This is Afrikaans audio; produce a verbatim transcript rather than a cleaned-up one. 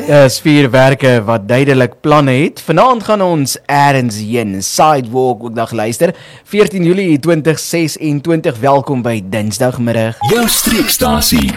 Is vuurwerke wat duidelik planne het. Vanaand gaan ons ergens heen, Sidewalk ook dag luister. veertien Julie tweeduisend ses en twintig, welkom by Dinsdagmiddag. Jou streekstasie